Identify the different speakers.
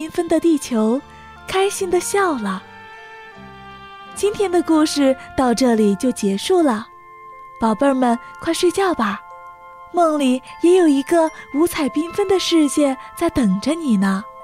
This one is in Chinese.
Speaker 1: 缤纷的地球开心地笑了。今天的故事到这里就结束了，宝贝儿们快睡觉吧，梦里也有一个五彩缤纷的世界在等着你呢。